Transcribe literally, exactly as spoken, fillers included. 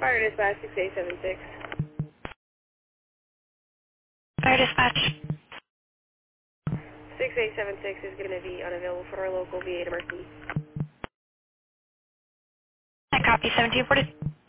Fire dispatch six eight seven six. Fire dispatch. six eight seven six is going to be unavailable for our local V eight emergency. I copy seventeen forty.